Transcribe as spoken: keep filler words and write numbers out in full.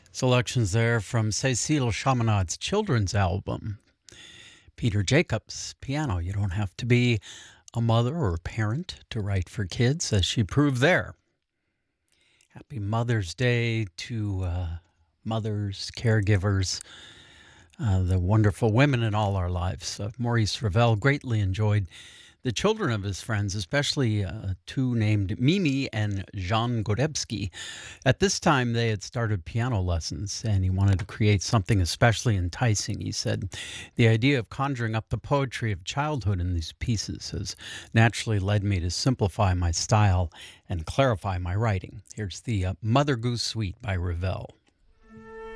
Selections there from Cécile Chaminad's children's album. Peter Jacobs, piano. You don't have to be a mother or a parent to write for kids, as she proved there. Happy Mother's Day to uh, mothers, caregivers, uh, the wonderful women in all our lives. Uh, Maurice Ravel greatly enjoyed the children of his friends, especially uh, two named Mimi and Jean Godebsky. At this time, they had started piano lessons, and he wanted to create something especially enticing. He said, "The idea of conjuring up the poetry of childhood in these pieces has naturally led me to simplify my style and clarify my writing." Here's the uh, Mother Goose Suite by Ravel.